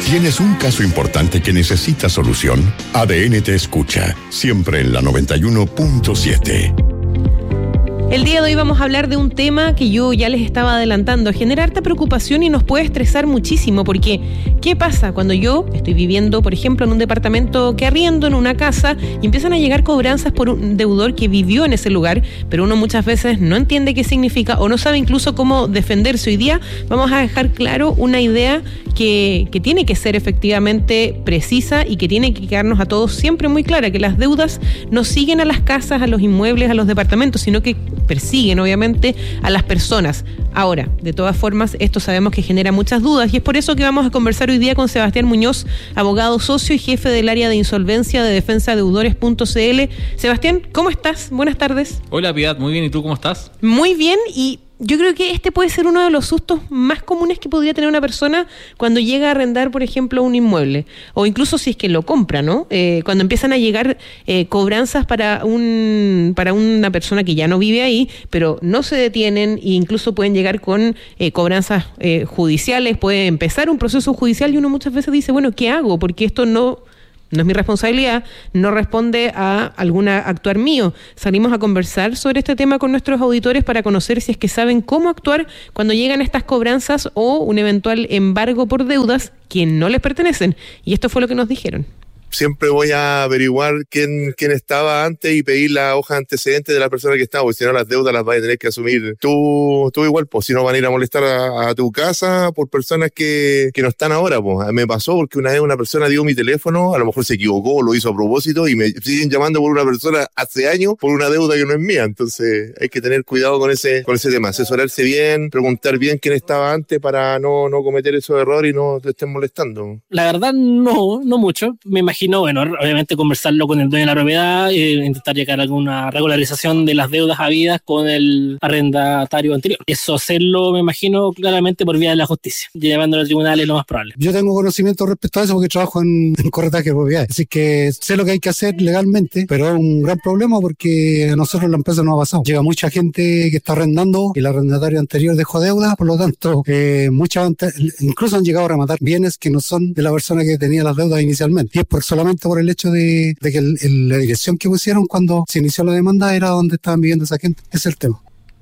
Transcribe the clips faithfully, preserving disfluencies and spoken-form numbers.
¿Tienes un caso importante que necesita solución? A D N te escucha, siempre en la noventa y uno punto siete. El día de hoy vamos a hablar de un tema que yo ya les estaba adelantando. Genera harta preocupación y nos puede estresar muchísimo porque ¿qué pasa cuando yo estoy viviendo, por ejemplo, en un departamento que arriendo, en una casa, y empiezan a llegar cobranzas por un deudor que vivió en ese lugar, pero uno muchas veces no entiende qué significa o no sabe incluso cómo defenderse? Hoy día vamos a dejar claro una idea que, que tiene que ser efectivamente precisa y que tiene que quedarnos a todos siempre muy clara, que las deudas no siguen a las casas, a los inmuebles, a los departamentos, sino que persiguen obviamente a las personas. Ahora, de todas formas, esto sabemos que genera muchas dudas y es por eso que vamos a conversar hoy día con Sebastián Muñoz, abogado socio y jefe del área de insolvencia de defensa deudores punto c l. Sebastián, ¿cómo estás? Buenas tardes. Hola, Piedad, muy bien, ¿y tú cómo estás? Muy bien, y yo creo que este puede ser uno de los sustos más comunes que podría tener una persona cuando llega a arrendar, por ejemplo, un inmueble, o incluso si es que lo compra, ¿no? Eh, cuando empiezan a llegar eh, cobranzas para un para una persona que ya no vive ahí, pero no se detienen e incluso pueden llegar con eh, cobranzas eh, judiciales, puede empezar un proceso judicial y uno muchas veces dice, bueno, ¿qué hago? Porque esto no... No es mi responsabilidad, no responde a algún actuar mío. Salimos a conversar sobre este tema con nuestros auditores para conocer si es que saben cómo actuar cuando llegan estas cobranzas o un eventual embargo por deudas que no les pertenecen. Y esto fue lo que nos dijeron. Siempre voy a averiguar quién, quién estaba antes y pedir la hoja de antecedentes de la persona que estaba, porque si no las deudas las vas a tener que asumir tú, tú igual, pues si no van a ir a molestar a, a tu casa por personas que, que no están ahora, pues. Me pasó porque una vez una persona dio mi teléfono, a lo mejor se equivocó, lo hizo a propósito y me siguen llamando por una persona hace años por una deuda que no es mía. Entonces hay que tener cuidado con ese, con ese tema, asesorarse bien, preguntar bien quién estaba antes para no, no cometer esos errores y no te estén molestando. La verdad no, no mucho, me imagino. Bueno, obviamente conversarlo con el dueño de la propiedad, eh, intentar llegar a alguna regularización de las deudas habidas con el arrendatario anterior. Eso hacerlo, me imagino, claramente por vía de la justicia, llevándolo a los tribunales lo más probable. Yo tengo conocimiento respecto a eso porque trabajo en, en corretaje de propiedades, así que sé lo que hay que hacer legalmente, pero es un gran problema porque a nosotros la empresa nos ha pasado. Llega mucha gente que está arrendando y el arrendatario anterior dejó deuda, por lo tanto, eh, muchas incluso han llegado a rematar bienes que no son de la persona que tenía las deudas inicialmente. Y es por solamente por el hecho de, de que el, el, la dirección que pusieron cuando se inició la demanda era donde estaban viviendo esa gente. Ese es el tema.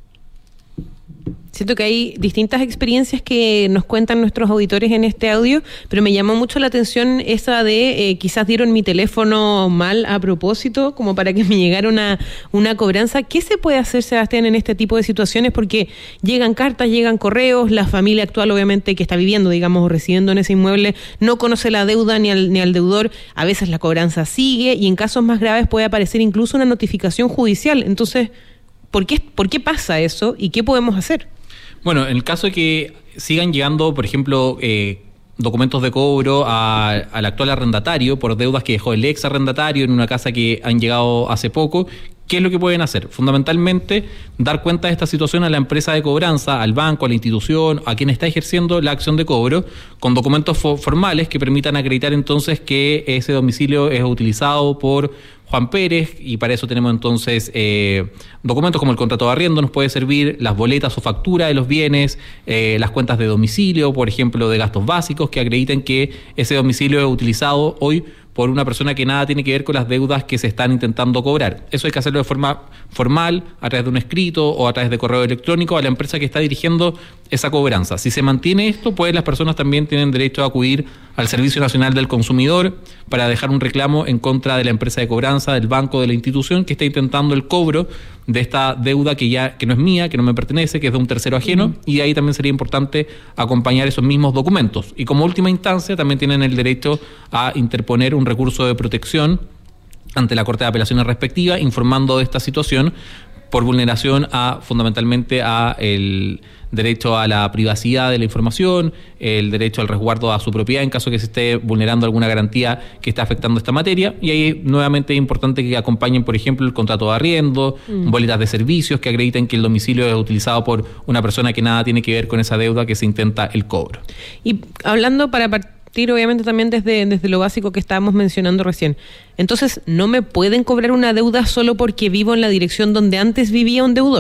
Siento que hay distintas experiencias que nos cuentan nuestros auditores en este audio, pero me llamó mucho la atención esa de eh, quizás dieron mi teléfono mal a propósito, como para que me llegara una, una cobranza. ¿Qué se puede hacer, Sebastián, en este tipo de situaciones? Porque llegan cartas, llegan correos, la familia actual, obviamente, que está viviendo, digamos, o residiendo en ese inmueble, no conoce la deuda ni al, ni al deudor. A veces la cobranza sigue y en casos más graves puede aparecer incluso una notificación judicial. Entonces, ¿por qué, por qué pasa eso y qué podemos hacer? Bueno, en el caso de que sigan llegando, por ejemplo, eh, documentos de cobro a, al actual arrendatario por deudas que dejó el ex arrendatario en una casa que han llegado hace poco, ¿qué es lo que pueden hacer? Fundamentalmente, dar cuenta de esta situación a la empresa de cobranza, al banco, a la institución, a quien está ejerciendo la acción de cobro, con documentos fo- formales que permitan acreditar entonces que ese domicilio es utilizado por Juan Pérez, y para eso tenemos entonces eh, documentos como el contrato de arriendo, nos puede servir las boletas o factura de los bienes, eh, las cuentas de domicilio, por ejemplo, de gastos básicos que acrediten que ese domicilio es utilizado hoy por una persona que nada tiene que ver con las deudas que se están intentando cobrar. Eso hay que hacerlo de forma formal, a través de un escrito o a través de correo electrónico a la empresa que está dirigiendo esa cobranza. Si se mantiene esto, pues las personas también tienen derecho a acudir al Servicio Nacional del Consumidor para dejar un reclamo en contra de la empresa de cobranza, del banco, de la institución que está intentando el cobro de esta deuda que ya que no es mía, que no me pertenece, que es de un tercero ajeno, uh-huh. Y ahí también sería importante acompañar esos mismos documentos. Y como última instancia también tienen el derecho a interponer un recurso de protección ante la Corte de Apelaciones respectiva, informando de esta situación por vulneración a fundamentalmente a el derecho a la privacidad de la información, el derecho al resguardo a su propiedad en caso que se esté vulnerando alguna garantía que esté afectando esta materia. Y ahí nuevamente es importante que acompañen, por ejemplo, el contrato de arriendo, mm. boletas de servicios que acrediten que el domicilio es utilizado por una persona que nada tiene que ver con esa deuda que se intenta el cobro. Y hablando para partir, obviamente también desde, desde lo básico que estábamos mencionando recién, entonces no me pueden cobrar una deuda solo porque vivo en la dirección donde antes vivía un deudor.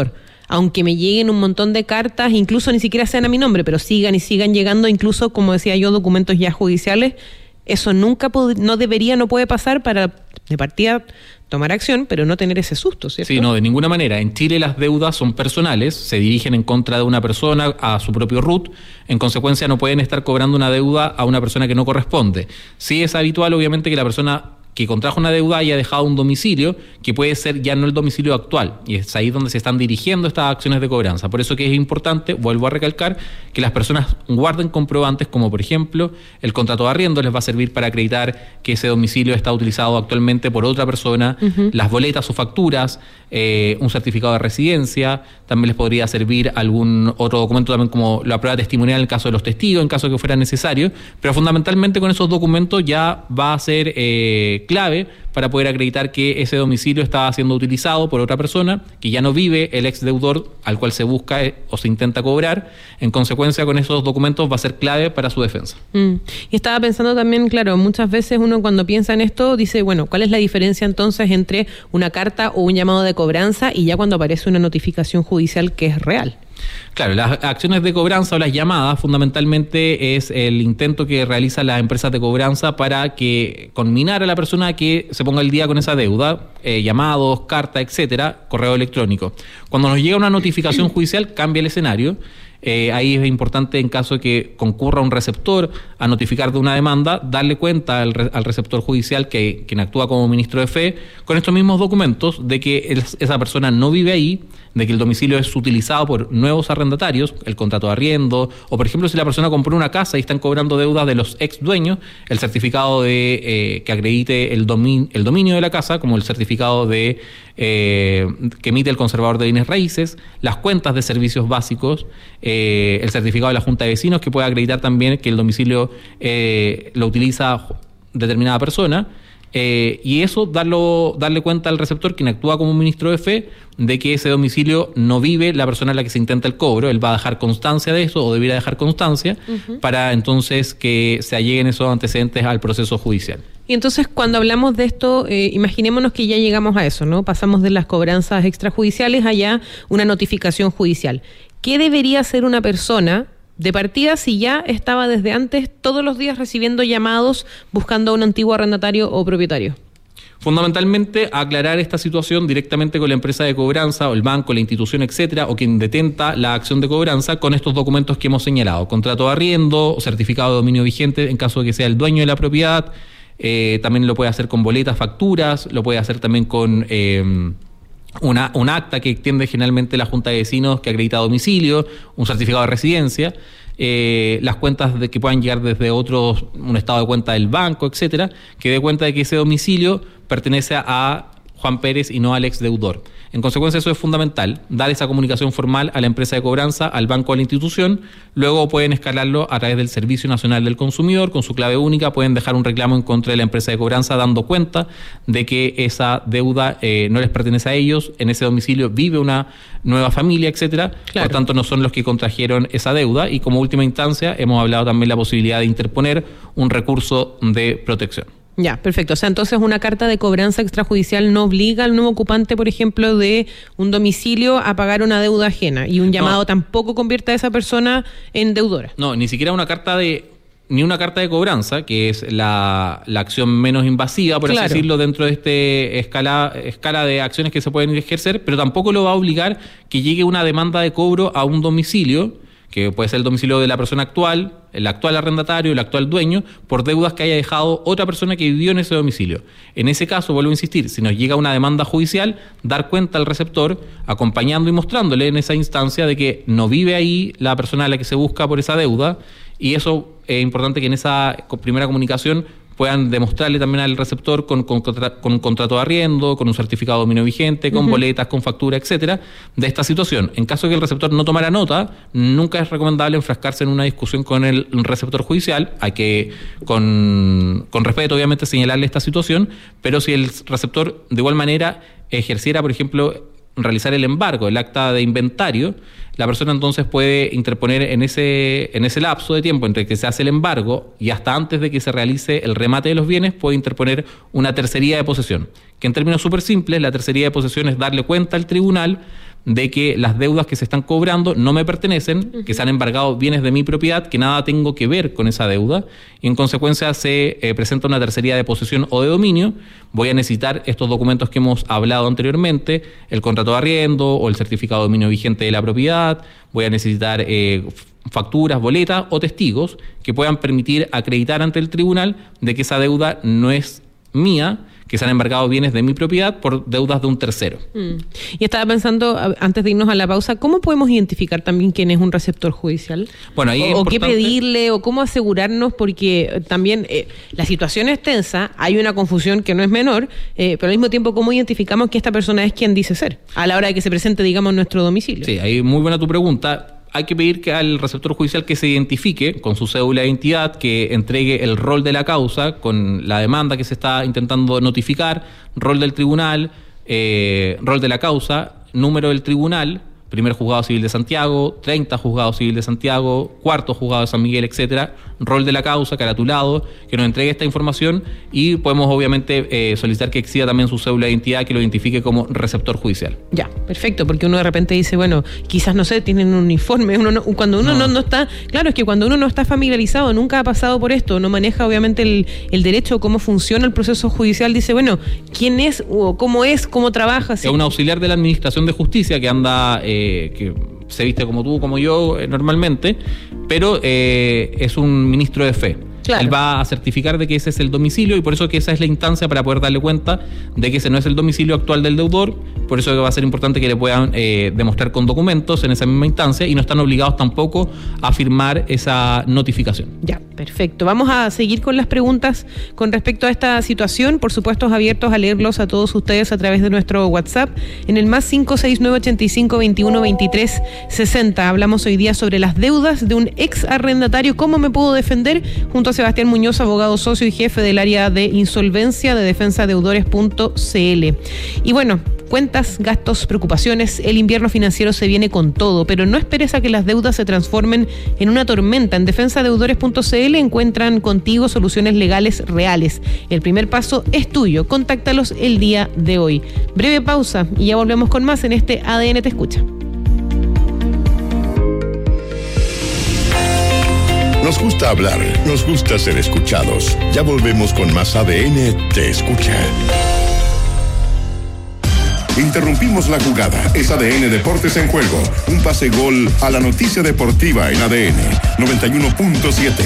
aunque me lleguen un montón de cartas, incluso ni siquiera sean a mi nombre, pero sigan y sigan llegando, incluso, como decía yo, documentos ya judiciales, eso nunca, pod- no debería, no puede pasar para, de partida, tomar acción, pero no tener ese susto, ¿cierto? Sí, no, de ninguna manera. En Chile las deudas son personales, se dirigen en contra de una persona a su propio R U T, en consecuencia no pueden estar cobrando una deuda a una persona que no corresponde. Sí es habitual, obviamente, que la persona que contrajo una deuda haya dejado un domicilio que puede ser ya no el domicilio actual, y es ahí donde se están dirigiendo estas acciones de cobranza. Por eso que es importante, vuelvo a recalcar, que las personas guarden comprobantes como, por ejemplo, el contrato de arriendo les va a servir para acreditar que ese domicilio está utilizado actualmente por otra persona, uh-huh. las boletas o facturas, eh, un certificado de residencia, también les podría servir algún otro documento también como la prueba testimonial en el caso de los testigos, en caso de que fuera necesario, pero fundamentalmente con esos documentos ya va a ser eh, clave para poder acreditar que ese domicilio estaba siendo utilizado por otra persona, que ya no vive el ex deudor al cual se busca eh, o se intenta cobrar. En consecuencia, con esos documentos va a ser clave para su defensa. Mm. Y estaba pensando también, claro, muchas veces uno cuando piensa en esto dice, bueno, ¿cuál es la diferencia entonces entre una carta o un llamado de cobranza y ya cuando aparece una notificación judicial que es real? Claro, las acciones de cobranza o las llamadas fundamentalmente es el intento que realizan las empresas de cobranza para que conminar a la persona que se ponga al día con esa deuda, eh, llamados, cartas, etcétera, correo electrónico. Cuando nos llega una notificación judicial cambia el escenario. Eh, ahí es importante, en caso de que concurra un receptor a notificar de una demanda, darle cuenta al, re, al receptor judicial, que quien actúa como ministro de fe, con estos mismos documentos de que el, esa persona no vive ahí, de que el domicilio es utilizado por nuevos arrendatarios, el contrato de arriendo, o por ejemplo si la persona compró una casa y están cobrando deudas de los ex dueños, el certificado de eh, que acredite el, domin, el dominio de la casa, como el certificado de eh, que emite el conservador de bienes raíces, las cuentas de servicios básicos, eh, el certificado de la Junta de Vecinos, que puede acreditar también que el domicilio eh, lo utiliza determinada persona. Eh, y eso darlo, darle cuenta al receptor, quien actúa como ministro de fe, de que ese domicilio no vive la persona a la que se intenta el cobro. Él va a dejar constancia de eso, o debiera dejar constancia, uh-huh. para entonces que se alleguen esos antecedentes al proceso judicial. Y entonces, cuando hablamos de esto, eh, imaginémonos que ya llegamos a eso, ¿no? Pasamos de las cobranzas extrajudiciales a ya una notificación judicial. ¿Qué debería hacer una persona de partida si ya estaba desde antes todos los días recibiendo llamados buscando a un antiguo arrendatario o propietario? Fundamentalmente, aclarar esta situación directamente con la empresa de cobranza o el banco, la institución, etcétera, o quien detenta la acción de cobranza con estos documentos que hemos señalado: contrato de arriendo o certificado de dominio vigente en caso de que sea el dueño de la propiedad. Eh, también lo puede hacer con boletas, facturas, lo puede hacer también con eh, una, un acta que extiende generalmente la Junta de Vecinos que acredita domicilio, un certificado de residencia, eh, las cuentas de que puedan llegar desde otros, un estado de cuenta del banco, etcétera, que dé cuenta de que ese domicilio pertenece a Juan Pérez y no al ex deudor. En consecuencia, eso es fundamental, dar esa comunicación formal a la empresa de cobranza, al banco o a la institución. Luego pueden escalarlo a través del Servicio Nacional del Consumidor, con su clave única, pueden dejar un reclamo en contra de la empresa de cobranza dando cuenta de que esa deuda eh, no les pertenece a ellos, en ese domicilio vive una nueva familia, etcétera. Claro. Por tanto, no son los que contrajeron esa deuda, y como última instancia hemos hablado también de la posibilidad de interponer un recurso de protección. Ya, perfecto. O sea, entonces una carta de cobranza extrajudicial no obliga al nuevo ocupante, por ejemplo, de un domicilio a pagar una deuda ajena, y un llamado no. tampoco convierte a esa persona en deudora. No, ni siquiera una carta de ni una carta de cobranza, que es la, la acción menos invasiva, por claro. así decirlo, dentro de este escala, escala de acciones que se pueden ejercer, pero tampoco lo va a obligar que llegue una demanda de cobro a un domicilio, que puede ser el domicilio de la persona actual, el actual arrendatario, el actual dueño, por deudas que haya dejado otra persona que vivió en ese domicilio. En ese caso, vuelvo a insistir, si nos llega una demanda judicial, dar cuenta al receptor, acompañando y mostrándole en esa instancia de que no vive ahí la persona a la que se busca por esa deuda, y eso es importante que en esa primera comunicación puedan demostrarle también al receptor con, con, con un contrato de arriendo, con un certificado de dominio vigente, con uh-huh. boletas, con factura, etcétera, de esta situación. En caso de que el receptor no tomara nota, nunca es recomendable enfrascarse en una discusión con el receptor judicial. Hay que, con, con respeto, obviamente, señalarle esta situación, pero si el receptor de igual manera ejerciera, por ejemplo, realizar el embargo, el acta de inventario, la persona entonces puede interponer en ese, en ese lapso de tiempo entre que se hace el embargo y hasta antes de que se realice el remate de los bienes, puede interponer una tercería de posesión, que en términos súper simples, la tercería de posesión es darle cuenta al tribunal de que las deudas que se están cobrando no me pertenecen, uh-huh. que se han embargado bienes de mi propiedad, que nada tengo que ver con esa deuda, y en consecuencia se eh, presenta una tercería de posesión o de dominio. Voy a necesitar estos documentos que hemos hablado anteriormente, el contrato de arriendo o el certificado de dominio vigente de la propiedad. Voy a necesitar eh, facturas, boletas o testigos que puedan permitir acreditar ante el tribunal de que esa deuda no es mía, que se han embargado bienes de mi propiedad por deudas de un tercero. Mm. Y estaba pensando, antes de irnos a la pausa, ¿cómo podemos identificar también quién es un receptor judicial? Bueno, ahí o, es o qué pedirle, o cómo asegurarnos, porque también eh, la situación es tensa, hay una confusión que no es menor, eh, pero al mismo tiempo, ¿cómo identificamos que esta persona es quien dice ser a la hora de que se presente, digamos, en nuestro domicilio? Sí, ahí muy buena tu pregunta. Hay que pedir que al receptor judicial que se identifique con su cédula de identidad, que entregue el rol de la causa con la demanda que se está intentando notificar, rol del tribunal, eh, rol de la causa, número del tribunal, primer juzgado civil de Santiago, treinta juzgado civil de Santiago, cuarto juzgado de San Miguel, etcétera, rol de la causa, caratulado, que nos entregue esta información y podemos obviamente eh, solicitar que exida también su cédula de identidad, que lo identifique como receptor judicial. Ya, perfecto, porque uno de repente dice, bueno, quizás, no sé, tienen un uniforme, uno no, cuando uno no. No, no está, claro, es que cuando uno no está familiarizado, nunca ha pasado por esto, no maneja obviamente el, el derecho, cómo funciona el proceso judicial, dice, bueno, ¿quién es o cómo es, cómo trabaja? ¿Sí? Es un auxiliar de la Administración de Justicia que anda... Eh, que se viste como tú, como yo, eh, normalmente, pero eh, es un ministro de fe. Claro. Él va a certificar de que ese es el domicilio y por eso que esa es la instancia para poder darle cuenta de que ese no es el domicilio actual del deudor. Por eso que va a ser importante que le puedan eh, demostrar con documentos en esa misma instancia y no están obligados tampoco a firmar esa notificación. Ya, perfecto. Vamos a seguir con las preguntas con respecto a esta situación. Por supuesto, abiertos a leerlos a todos ustedes a través de nuestro WhatsApp en el más cinco seis nueve ochenta y cinco veintiuno veintitrés sesenta. Hablamos hoy día sobre las deudas de un ex arrendatario. ¿Cómo me puedo defender? Junto a Sebastián Muñoz, abogado socio y jefe del área de insolvencia de defensa deudores punto c l. Y bueno, cuentas, gastos, preocupaciones, el invierno financiero se viene con todo, pero no esperes a que las deudas se transformen en una tormenta. En defensa deudores punto c l encuentran contigo soluciones legales reales. El primer paso es tuyo, contáctalos el día de hoy. Breve pausa y ya volvemos con más en este A D N Te Escucha. Nos gusta hablar, nos gusta ser escuchados. Ya volvemos con más A D N Te Escucha. Interrumpimos la jugada. Es A D N Deportes en juego. Un pase gol a la noticia deportiva en A D N noventa y uno punto siete.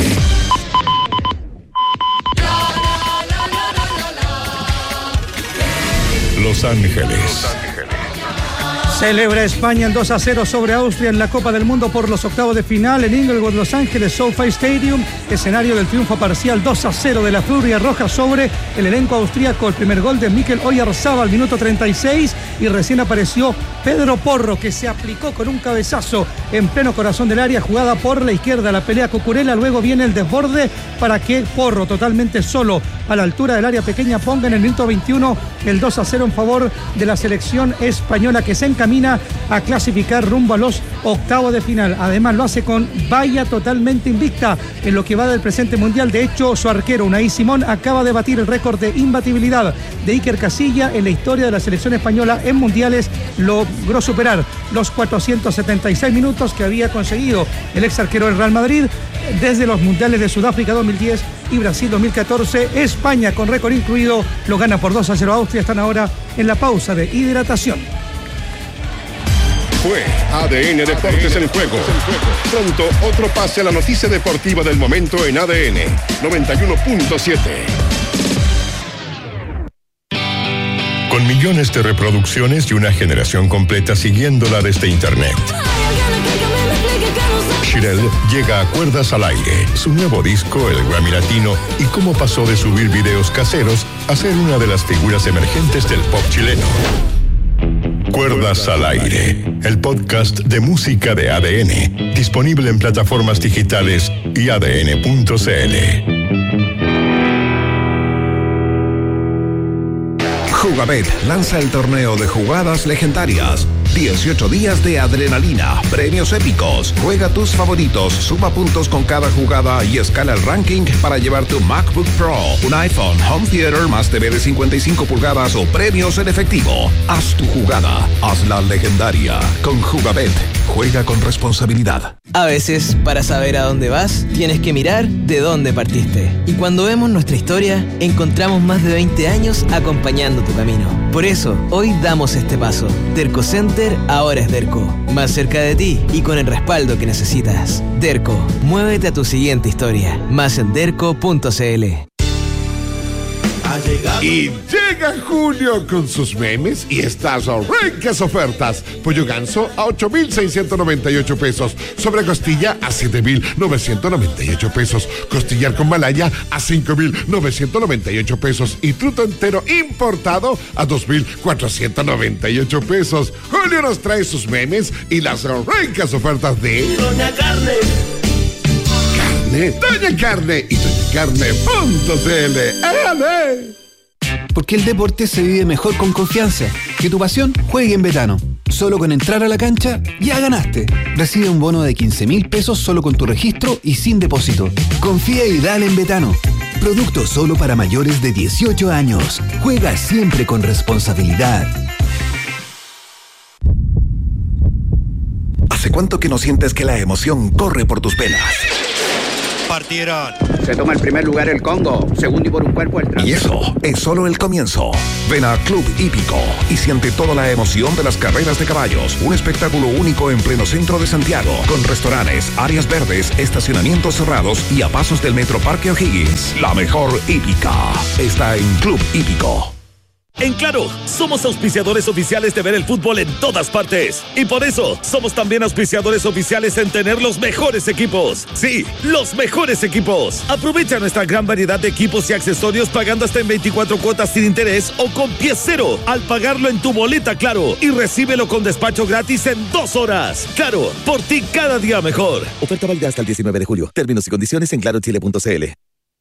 Los Ángeles. Celebra España el dos a cero sobre Austria en la Copa del Mundo por los octavos de final en Inglewood, Los Ángeles, SoFi Stadium, escenario del triunfo parcial dos a cero de la Furia Roja sobre el elenco austríaco. El primer gol de Mikel Oyarzabal al minuto treinta y seis y recién apareció Pedro Porro, que se aplicó con un cabezazo en pleno corazón del área, jugada por la izquierda, la pelea Cucurella, luego viene el desborde para que Porro, totalmente solo a la altura del área pequeña, ponga en el minuto veintiuno el dos a cero en favor de la selección española, que se encamina a clasificar rumbo a los octavos de final. Además lo hace con valla totalmente invicta en lo que va del presente mundial. De hecho, su arquero Unai Simón acaba de batir el récord de imbatibilidad de Iker Casilla en la historia de la selección española en mundiales. Logró superar los cuatrocientos setenta y seis minutos que había conseguido el ex arquero del Real Madrid desde los mundiales de Sudáfrica dos mil diez y Brasil dos mil catorce. España, con récord incluido, lo gana por dos a cero a Austria. Están ahora en la pausa de hidratación. Fue A D N Deportes en juego. Pronto otro pase a la noticia deportiva del momento en A D N noventa y uno punto siete. Con millones de reproducciones y una generación completa siguiéndola desde internet, Shirel llega a Cuerdas al Aire, su nuevo disco, el Grammy Latino, y cómo pasó de subir videos caseros a ser una de las figuras emergentes del pop chileno. Cuerdas al Aire, el podcast de música de A D N, disponible en plataformas digitales y A D N punto c l. Jugabet lanza el torneo de jugadas legendarias. dieciocho días de adrenalina, premios épicos. Juega tus favoritos, suma puntos con cada jugada y escala el ranking para llevar tu MacBook Pro, un iPhone, home theater más T V de cincuenta y cinco pulgadas o premios en efectivo. Haz tu jugada, hazla legendaria. Con Jugabet, juega con responsabilidad. A veces, para saber a dónde vas, tienes que mirar de dónde partiste. Y cuando vemos nuestra historia, encontramos más de veinte años acompañando tu camino. Por eso, hoy damos este paso. Derco Center ahora es Derco. Más cerca de ti y con el respaldo que necesitas. Derco, muévete a tu siguiente historia. Más en derco punto c l. Y llega Julio con sus memes y estas ricas ofertas. Pollo ganso a ocho mil seiscientos noventa y ocho pesos. Sobre costilla a siete mil novecientos noventa y ocho pesos. Costillar con malaya a cinco mil novecientos noventa y ocho pesos. Y truto entero importado a dos mil cuatrocientos noventa y ocho pesos. Julio nos trae sus memes y las ricas ofertas de Doña Carne. Carne, Doña Carne y doña carne punto c l. ¡Ale! Porque el deporte se vive mejor con confianza. Que tu pasión juegue en Betano. Solo con entrar a la cancha, ya ganaste. Recibe un bono de quince mil pesos solo con tu registro y sin depósito. Confía y dale en Betano. Producto solo para mayores de dieciocho años. Juega siempre con responsabilidad. ¿Hace cuánto que no sientes que la emoción corre por tus venas? Partieron. Se toma el primer lugar el Congo, segundo y por un cuerpo el Trans. Y eso es solo el comienzo. Ven a Club Hípico y siente toda la emoción de las carreras de caballos. Un espectáculo único en pleno centro de Santiago, con restaurantes, áreas verdes, estacionamientos cerrados y a pasos del Metro Parque O'Higgins. La mejor hípica está en Club Hípico. En Claro, somos auspiciadores oficiales de ver el fútbol en todas partes. Y por eso, somos también auspiciadores oficiales en tener los mejores equipos. Sí, los mejores equipos. Aprovecha nuestra gran variedad de equipos y accesorios pagando hasta en veinticuatro cuotas sin interés o con pie cero al pagarlo en tu boleta Claro. Y recíbelo con despacho gratis en dos horas. Claro, por ti cada día mejor. Oferta válida hasta el diecinueve de julio. Términos y condiciones en claro chile punto c l.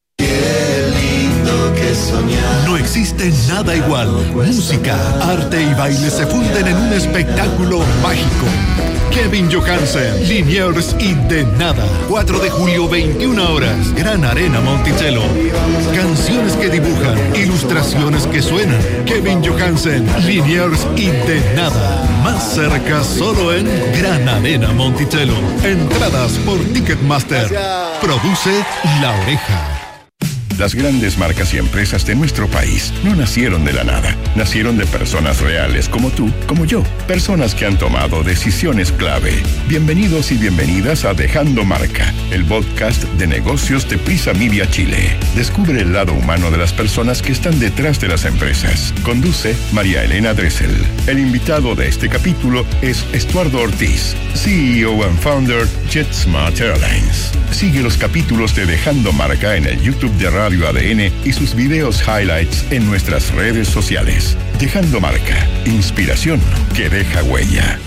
No existe nada igual. Música, arte y baile se funden en un espectáculo mágico. Kevin Johansen, Liniers y De Nada. cuatro de julio, veintiuna horas. Gran Arena Monticello. Canciones que dibujan, ilustraciones que suenan. Kevin Johansen, Liniers y De Nada. Más cerca solo en Gran Arena Monticello. Entradas por Ticketmaster. Produce La Oreja. Las grandes marcas y empresas de nuestro país no nacieron de la nada. Nacieron de personas reales como tú, como yo. Personas que han tomado decisiones clave. Bienvenidos y bienvenidas a Dejando Marca, el podcast de negocios de Prisa Media Chile. Descubre el lado humano de las personas que están detrás de las empresas. Conduce María Elena Dressel. El invitado de este capítulo es Estuardo Ortiz, C E O and founder JetSmart Airlines. Sigue los capítulos de Dejando Marca en el YouTube de Radio A D N y sus videos highlights en nuestras redes sociales. Dejando Marca, inspiración que deja huella.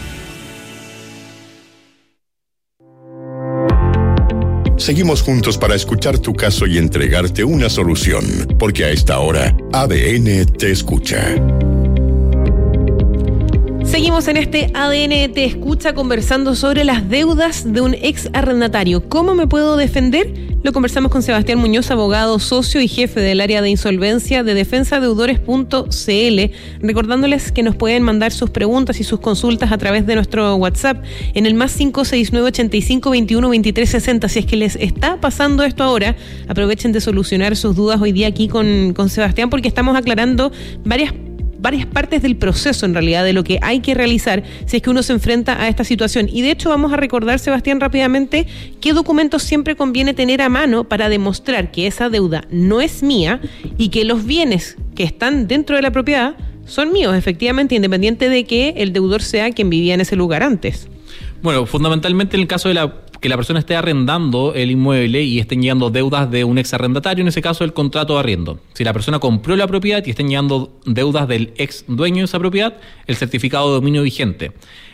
Seguimos juntos para escuchar tu caso y entregarte una solución, porque a esta hora A D N te escucha. Seguimos en este A D N Te Escucha conversando sobre las deudas de un ex arrendatario. ¿Cómo me puedo defender? Lo conversamos con Sebastián Muñoz, abogado, socio y jefe del área de insolvencia de defensa deudores punto c l. Recordándoles que nos pueden mandar sus preguntas y sus consultas a través de nuestro WhatsApp en el más cinco seis nueve ochenta y cinco veintiuno veintitrés sesenta. Si es que les está pasando esto ahora, aprovechen de solucionar sus dudas hoy día aquí con, con Sebastián, porque estamos aclarando varias varias partes del proceso, en realidad, de lo que hay que realizar si es que uno se enfrenta a esta situación. Y de hecho vamos a recordar, Sebastián, rápidamente qué documentos siempre conviene tener a mano para demostrar que esa deuda no es mía y que los bienes que están dentro de la propiedad son míos, efectivamente, independiente de que el deudor sea quien vivía en ese lugar antes. Bueno, fundamentalmente en el caso de la que la persona esté arrendando el inmueble y estén llegando deudas de un ex arrendatario, en ese caso el contrato de arriendo. Si la persona compró la propiedad y estén llegando deudas del ex dueño de esa propiedad, el certificado de dominio vigente.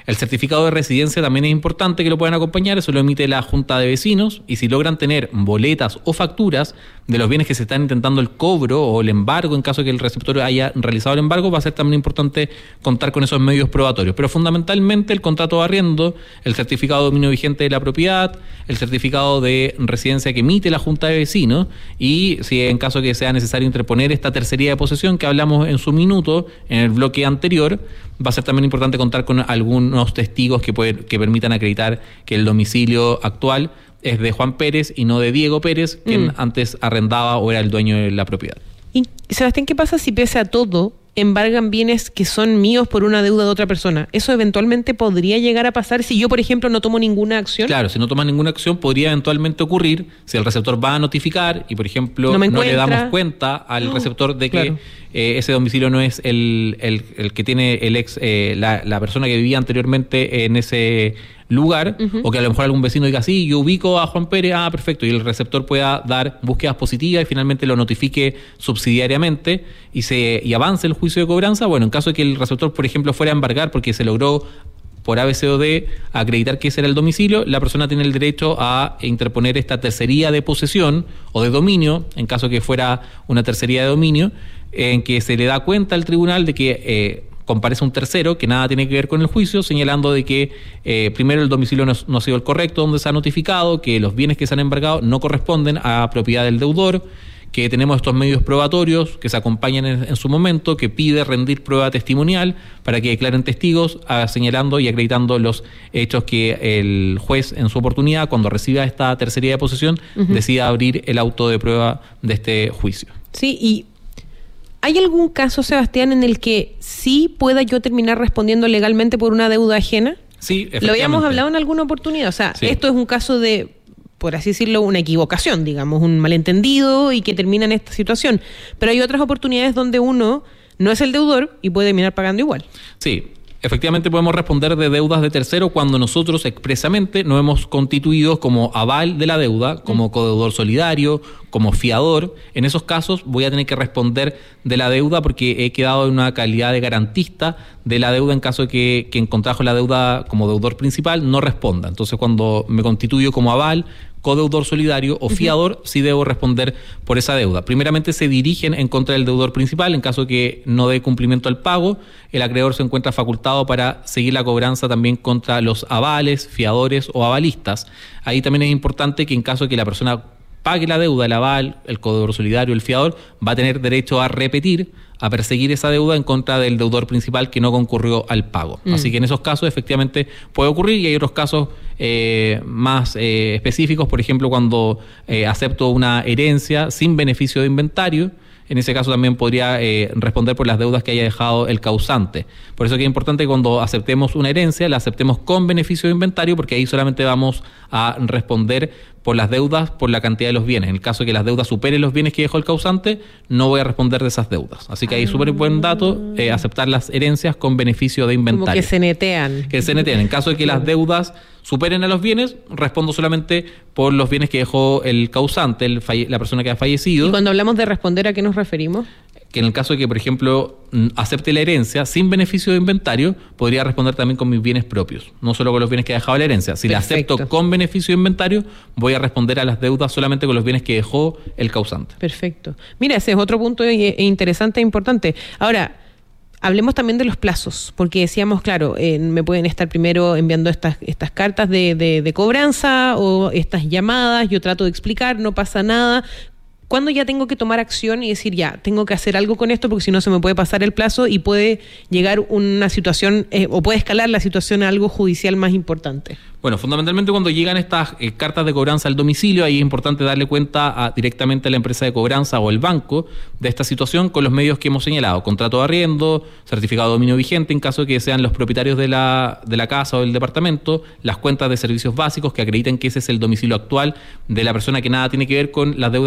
El certificado de residencia también es importante que lo puedan acompañar, eso lo emite la Junta de Vecinos, y si logran tener boletas o facturas de los bienes que se están intentando el cobro o el embargo, en caso de que el receptor haya realizado el embargo, va a ser también importante contar con esos medios probatorios. Pero fundamentalmente el contrato de arriendo, el certificado de dominio vigente de la propiedad, el certificado de residencia que emite la Junta de Vecinos, y si en caso que sea necesario interponer esta tercería de posesión que hablamos en su minuto, en el bloque anterior, va a ser también importante contar con algunos testigos que, pueden, que permitan acreditar que el domicilio actual es de Juan Pérez y no de Diego Pérez, quien mm. antes arrendaba o era el dueño de la propiedad. Y, Sebastián, ¿qué pasa si pese a todo embargan bienes que son míos por una deuda de otra persona? ¿Eso eventualmente podría llegar a pasar si yo, por ejemplo, no tomo ninguna acción? Claro, si no tomas ninguna acción podría eventualmente ocurrir si el receptor va a notificar y, por ejemplo, no, no le damos cuenta al no, receptor de que claro. eh, ese domicilio no es el, el, el que tiene el ex eh, la, la persona que vivía anteriormente en ese lugar, uh-huh. o que a lo mejor algún vecino diga, sí, yo ubico a Juan Pérez, ah, perfecto, y el receptor pueda dar búsquedas positivas y finalmente lo notifique subsidiariamente y se y avance el juicio de cobranza. Bueno, en caso de que el receptor, por ejemplo, fuera a embargar porque se logró por A, B, C o D acreditar que ese era el domicilio, la persona tiene el derecho a interponer esta tercería de posesión o de dominio, en caso que fuera una tercería de dominio, en que se le da cuenta al tribunal de que eh, comparece un tercero que nada tiene que ver con el juicio, señalando de que eh, primero el domicilio no, no ha sido el correcto donde se ha notificado, que los bienes que se han embargado no corresponden a propiedad del deudor, que tenemos estos medios probatorios que se acompañan en, en su momento, que pide rendir prueba testimonial para que declaren testigos, a, señalando y acreditando los hechos que el juez en su oportunidad, cuando reciba esta tercería de posesión, uh-huh. decida abrir el auto de prueba de este juicio. Sí, y ¿hay algún caso, Sebastián, en el que sí pueda yo terminar respondiendo legalmente por una deuda ajena? Sí, efectivamente. Lo habíamos hablado en alguna oportunidad. O sea, sí. Esto es un caso de, por así decirlo, una equivocación, digamos, un malentendido y que termina en esta situación. Pero hay otras oportunidades donde uno no es el deudor y puede terminar pagando igual. Sí. Efectivamente podemos responder de deudas de tercero cuando nosotros expresamente nos hemos constituido como aval de la deuda, como codeudor solidario, como fiador. En esos casos voy a tener que responder de la deuda porque he quedado en una calidad de garantista de la deuda en caso de que quien contrajo la deuda como deudor principal no responda. Entonces, cuando me constituyo como aval, codeudor solidario o fiador, uh-huh. sí debo responder por esa deuda. Primeramente se dirigen en contra del deudor principal. En caso de que no dé cumplimiento al pago, el acreedor se encuentra facultado para seguir la cobranza también contra los avales, fiadores o avalistas. Ahí también es importante que en caso de que la persona pague la deuda, el aval, el codeudor solidario, el fiador, va a tener derecho a repetir, a perseguir esa deuda en contra del deudor principal que no concurrió al pago. Mm. Así que en esos casos efectivamente puede ocurrir, y hay otros casos eh, más eh, específicos, por ejemplo, cuando eh, acepto una herencia sin beneficio de inventario. En ese caso también podría eh, responder por las deudas que haya dejado el causante. Por eso que es importante que cuando aceptemos una herencia, la aceptemos con beneficio de inventario, porque ahí solamente vamos a responder por las deudas, por la cantidad de los bienes. En el caso de que las deudas superen los bienes que dejó el causante, no voy a responder de esas deudas. Así que ahí es súper buen dato eh, aceptar las herencias con beneficio de inventario. Como que se netean. Que se netean. En caso de que las deudas superen a los bienes, respondo solamente por los bienes que dejó el causante, el falle- la persona que ha fallecido. ¿Y cuando hablamos de responder, a qué nos referimos? Que en el caso de que, por ejemplo, acepte la herencia sin beneficio de inventario, podría responder también con mis bienes propios, no solo con los bienes que ha dejado la herencia. Si la acepto con beneficio de inventario, voy a responder a las deudas solamente con los bienes que dejó el causante. Perfecto. Mira, ese es otro punto interesante e importante. Ahora, hablemos también de los plazos, porque decíamos, claro, eh, me pueden estar primero enviando estas estas cartas de, de, de cobranza o estas llamadas, yo trato de explicar, no pasa nada. ¿Cuándo ya tengo que tomar acción y decir, ya, tengo que hacer algo con esto porque si no se me puede pasar el plazo y puede llegar una situación, eh, o puede escalar la situación a algo judicial más importante? Bueno, fundamentalmente cuando llegan estas eh, cartas de cobranza al domicilio, ahí es importante darle cuenta a, directamente a la empresa de cobranza o el banco de esta situación con los medios que hemos señalado: contrato de arriendo, certificado de dominio vigente en caso de que sean los propietarios de la, de la casa o del departamento, las cuentas de servicios básicos que acrediten que ese es el domicilio actual de la persona que nada tiene que ver con las deudas que se intentan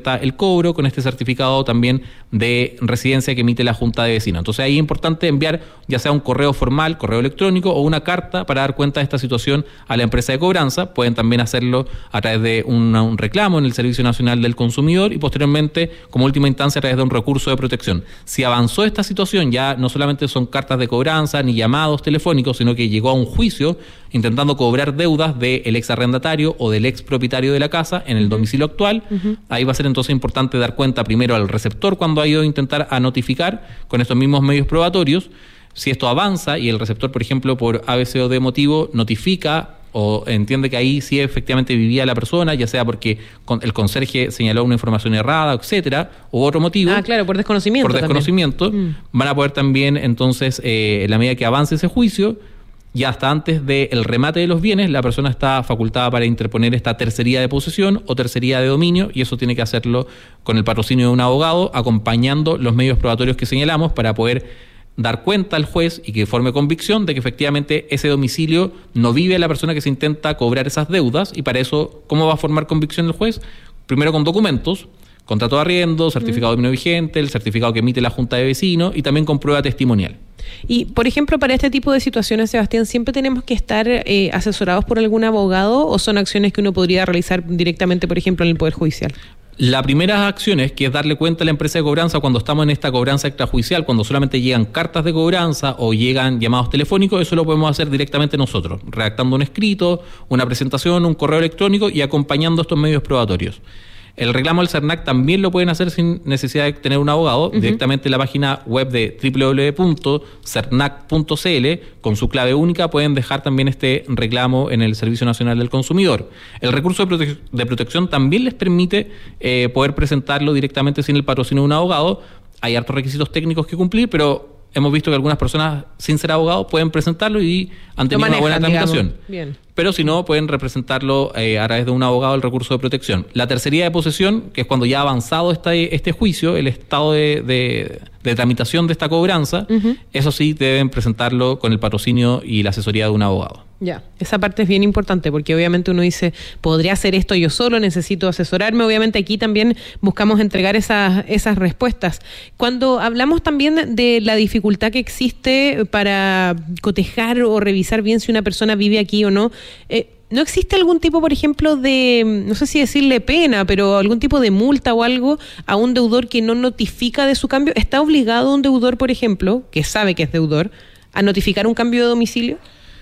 presenta el cobro con este certificado también de residencia que emite la Junta de Vecinos. Entonces ahí es importante enviar ya sea un correo formal, correo electrónico o una carta para dar cuenta de esta situación a la empresa de cobranza. Pueden también hacerlo a través de una, un reclamo en el Servicio Nacional del Consumidor y posteriormente, como última instancia, a través de un recurso de protección. Si avanzó esta situación, ya no solamente son cartas de cobranza ni llamados telefónicos, sino que llegó a un juicio intentando cobrar deudas del ex arrendatario o del ex propietario de la casa en el uh-huh. domicilio actual. Uh-huh. Ahí va a ser entonces importante dar cuenta primero al receptor cuando ha ido a intentar a notificar con estos mismos medios probatorios. Si esto avanza y el receptor, por ejemplo, por A, B, C o D motivo, notifica o entiende que ahí sí efectivamente vivía la persona, ya sea porque el conserje señaló una información errada, etcétera, u otro motivo. Ah, claro, por desconocimiento. Por desconocimiento, mm. van a poder también, entonces, eh, en la medida que avance ese juicio, ya hasta antes del remate de los bienes, la persona está facultada para interponer esta tercería de posesión o tercería de dominio, y eso tiene que hacerlo con el patrocinio de un abogado, acompañando los medios probatorios que señalamos para poder dar cuenta al juez y que forme convicción de que efectivamente ese domicilio no vive la persona que se intenta cobrar esas deudas. Y para eso, ¿cómo va a formar convicción el juez? Primero con documentos, contrato de arriendo, certificado de dominio vigente, el certificado que emite la Junta de Vecinos y también con prueba testimonial. Y, por ejemplo, para este tipo de situaciones, Sebastián, ¿siempre tenemos que estar eh, asesorados por algún abogado o son acciones que uno podría realizar directamente, por ejemplo, en el Poder Judicial? La primera acción es que es darle cuenta a la empresa de cobranza cuando estamos en esta cobranza extrajudicial, cuando solamente llegan cartas de cobranza o llegan llamados telefónicos. Eso lo podemos hacer directamente nosotros, redactando un escrito, una presentación, un correo electrónico y acompañando estos medios probatorios. El reclamo al CERNAC también lo pueden hacer sin necesidad de tener un abogado, uh-huh. directamente en la página web de doble u doble u doble u punto cernac punto c l, con su clave única pueden dejar también este reclamo en el Servicio Nacional del Consumidor. El recurso de, prote- de protección también les permite eh, poder presentarlo directamente sin el patrocinio de un abogado. Hay hartos requisitos técnicos que cumplir, pero hemos visto que algunas personas, sin ser abogados, pueden presentarlo y han tenido manejan, una buena tramitación. Bien. Pero si no, pueden representarlo eh, a través de un abogado el recurso de protección. La tercería de posesión, que es cuando ya ha avanzado este, este juicio, el estado de, de, de tramitación de esta cobranza, uh-huh. eso sí deben presentarlo con el patrocinio y la asesoría de un abogado. Ya, esa parte es bien importante porque obviamente uno dice, podría hacer esto yo solo, necesito asesorarme. Obviamente aquí también buscamos entregar esas, esas respuestas. Cuando hablamos también de la dificultad que existe para cotejar o revisar bien si una persona vive aquí o no, eh, ¿no existe algún tipo, por ejemplo, de, no sé si decirle pena, pero algún tipo de multa o algo a un deudor que no notifica de su cambio? ¿Está obligado un deudor, por ejemplo, que sabe que es deudor, a notificar un cambio de domicilio?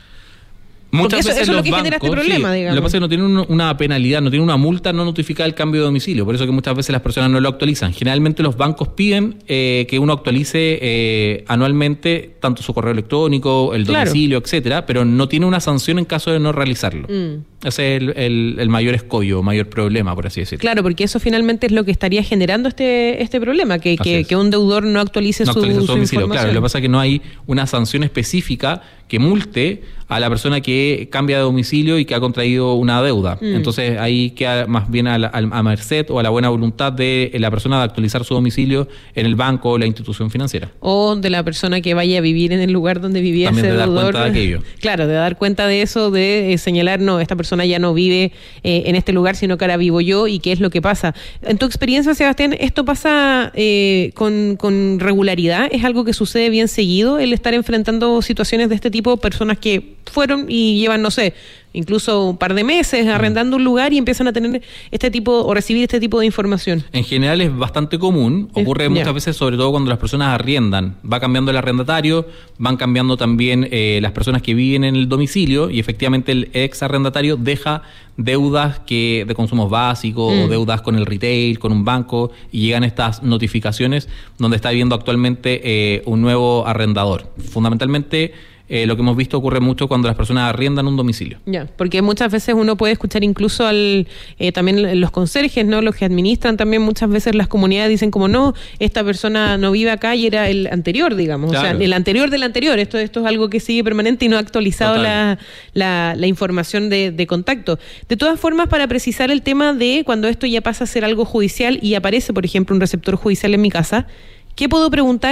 Muchas eso, veces eso es los lo que bancos, genera este problema, sí, digamos. Lo que pasa es que no tienen un, una penalidad, no tienen una multa no notificar el cambio de domicilio. Por eso que muchas veces las personas no lo actualizan. Generalmente los bancos piden eh, que uno actualice eh, anualmente tanto su correo electrónico, el domicilio, claro. etcétera, pero no tiene una sanción en caso de no realizarlo. Mm. Ese es el, el, el mayor escollo, mayor problema, por así decirlo. Claro, porque eso finalmente es lo que estaría generando este este problema, que, que, que un deudor no actualice, no su, actualice su, su domicilio. información. Claro, lo que pasa es que no hay una sanción específica que multe a la persona que cambia de domicilio y que ha contraído una deuda. Mm. Entonces ahí queda más bien a, la, a merced o a la buena voluntad de la persona de actualizar su domicilio en el banco o la institución financiera. O de la persona que vaya a vivir en el lugar donde vivía también ese de deudor. Dar cuenta de aquello. Claro, de dar cuenta de eso, de eh, señalar, no, esta persona ya no vive eh, en este lugar, sino que ahora vivo yo, y qué es lo que pasa. En tu experiencia, Sebastián, ¿esto pasa eh, con, con regularidad? ¿Es algo que sucede bien seguido, el estar enfrentando situaciones de este tipo, personas que fueron y llevan, no sé, incluso un par de meses arrendando un lugar y empiezan a tener este tipo o recibir este tipo de información? En general es bastante común, ocurre es, muchas yeah. veces, sobre todo cuando las personas arriendan. Va cambiando el arrendatario, van cambiando también eh, las personas que viven en el domicilio, y efectivamente el ex arrendatario deja deudas que de consumos básicos, mm. o deudas con el retail, con un banco, y llegan estas notificaciones donde está viviendo actualmente eh, un nuevo arrendador. Fundamentalmente, Eh, lo que hemos visto ocurre mucho cuando las personas arriendan un domicilio. Ya, porque muchas veces uno puede escuchar incluso al eh, también los conserjes, ¿no? Los que administran también, muchas veces las comunidades dicen como, no, esta persona no vive acá y era el anterior, digamos. Claro. O sea, el anterior del anterior. Esto, esto es algo que sigue permanente y no ha actualizado la, la, la información de, de contacto. De todas formas, para precisar el tema de cuando esto ya pasa a ser algo judicial y aparece, por ejemplo, un receptor judicial en mi casa, ¿qué puedo preguntar?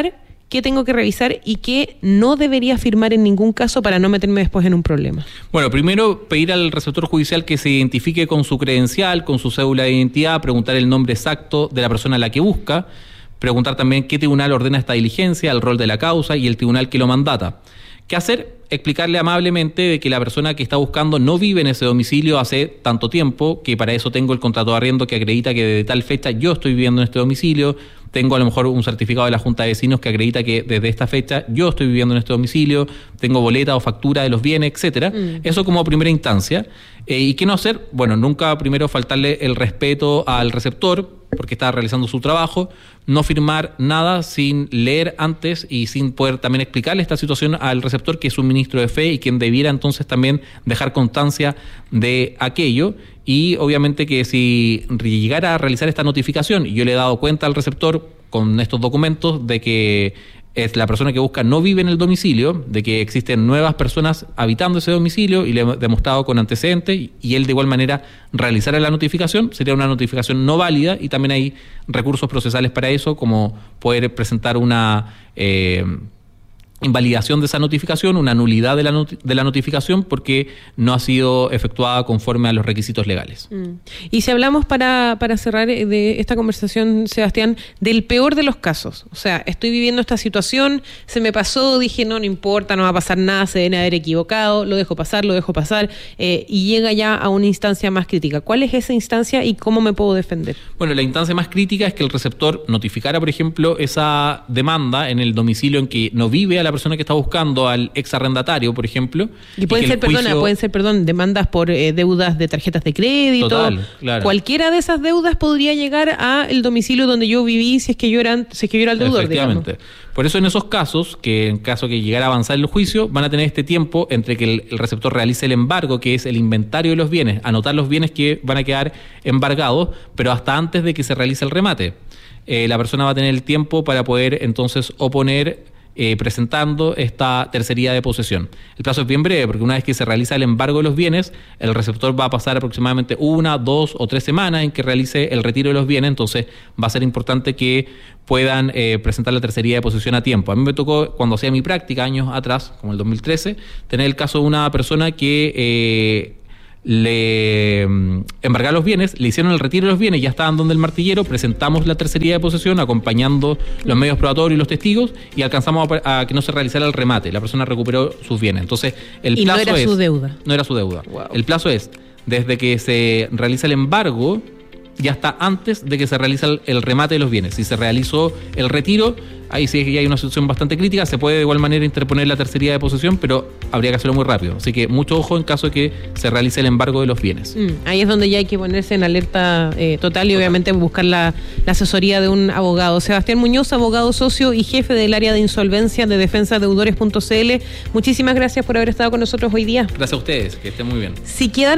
qué tengo que revisar y qué no debería firmar en ningún caso para no meterme después en un problema. Bueno, primero pedir al receptor judicial que se identifique con su credencial, con su cédula de identidad, preguntar el nombre exacto de la persona a la que busca, preguntar también qué tribunal ordena esta diligencia, el rol de la causa y el tribunal que lo mandata. ¿Qué hacer? Explicarle amablemente de que la persona que está buscando no vive en ese domicilio hace tanto tiempo, que para eso tengo el contrato de arriendo que acredita que desde tal fecha yo estoy viviendo en este domicilio, tengo a lo mejor un certificado de la Junta de Vecinos que acredita que desde esta fecha yo estoy viviendo en este domicilio, tengo boleta o factura de los bienes, etcétera. Mm. Eso como primera instancia. Eh, ¿Y qué no hacer? Bueno, nunca primero faltarle el respeto al receptor, porque está realizando su trabajo, no firmar nada sin leer antes y sin poder también explicarle esta situación al receptor, que es un ministro de fe y quien debiera entonces también dejar constancia de aquello. Y obviamente que si llegara a realizar esta notificación y yo le he dado cuenta al receptor con estos documentos de que es la persona que busca no vive en el domicilio, de que existen nuevas personas habitando ese domicilio y le he demostrado con antecedentes y él de igual manera realizara la notificación, sería una notificación no válida y también hay recursos procesales para eso, como poder presentar una eh, invalidación de esa notificación, una nulidad de la, not- de la notificación porque no ha sido efectuada conforme a los requisitos legales. Mm. Y si hablamos para, para cerrar de esta conversación, Sebastián, del peor de los casos, o sea, estoy viviendo esta situación, se me pasó, dije no, no importa, no va a pasar nada, se deben haber equivocado, lo dejo pasar, lo dejo pasar, eh, y llega ya a una instancia más crítica. ¿Cuál es esa instancia y cómo me puedo defender? Bueno, la instancia más crítica es que el receptor notificara, por ejemplo, esa demanda en el domicilio en que no vive a la persona que está buscando, al ex arrendatario, por ejemplo. Y pueden y ser, juicio... perdona, pueden ser, perdón, demandas por eh, deudas de tarjetas de crédito. Total, claro. Cualquiera de esas deudas podría llegar a el domicilio donde yo viví si es que yo era, si es que yo era el deudor, efectivamente. Digamos. Por eso en esos casos, que en caso que llegara a avanzar el juicio, van a tener este tiempo entre que el, el receptor realice el embargo, que es el inventario de los bienes, anotar los bienes que van a quedar embargados, pero hasta antes de que se realice el remate. Eh, la persona va a tener el tiempo para poder entonces oponer Eh, presentando esta tercería de posesión. El plazo es bien breve porque una vez que se realiza el embargo de los bienes, el receptor va a pasar aproximadamente una, dos o tres semanas en que realice el retiro de los bienes, entonces va a ser importante que puedan eh, presentar la tercería de posesión a tiempo. A mí me tocó, cuando hacía mi práctica años atrás, como el dos mil trece, tener el caso de una persona que eh, le embargaron los bienes, le hicieron el retiro de los bienes, ya estaban donde el martillero, presentamos la tercería de posesión acompañando los medios probatorios y los testigos y alcanzamos a, a que no se realizara el remate. La persona recuperó sus bienes. Entonces, el y plazo no era es, su deuda. No era su deuda. Wow. El plazo es desde que se realiza el embargo ya está antes de que se realiza el, el remate de los bienes. Si se realizó el retiro, ahí sí hay una situación bastante crítica, se puede de igual manera interponer la tercería de posesión, pero habría que hacerlo muy rápido. Así que mucho ojo en caso de que se realice el embargo de los bienes. Mm, ahí es donde ya hay que ponerse en alerta eh, total y total. Obviamente buscar la, la asesoría de un abogado. Sebastián Muñoz, abogado socio y jefe del área de insolvencia de defensa deudores punto c l. Muchísimas gracias por haber estado con nosotros hoy día. Gracias a ustedes, que estén muy bien. Si quedan